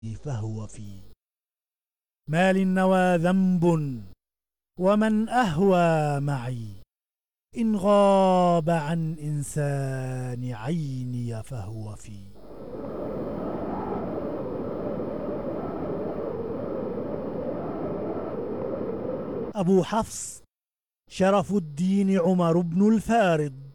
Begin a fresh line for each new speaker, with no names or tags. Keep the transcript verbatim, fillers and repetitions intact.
فهو في. ما للنوى ذنب ومن أهوى معي، إن غاب عن إنسان عيني فهو في. أبو حفص شرف الدين عمر بن الفارض